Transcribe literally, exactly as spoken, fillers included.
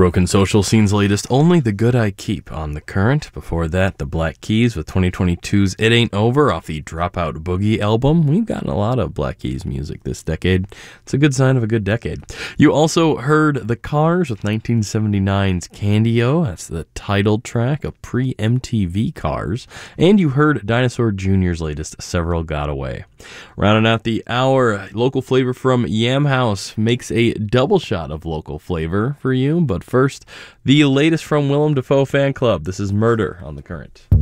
Broken Social Scene's latest Only the Good I Keep on The Current. Before that, the Black Keys with twenty twenty-two's It Ain't Over off the Dropout Boogie album. We've gotten a lot of Black Keys music this decade. It's a good sign of a good decade. You also heard The Cars with nineteen seventy-nine's Candy-O. That's the title track of pre-M T V Cars. And you heard Dinosaur Junior's latest Several Got Away. Rounding out the hour, local flavor from Yam House makes a double shot of local flavor for you. But first, the latest from Willem Dafoe Fan Club. This is Murder on The Current.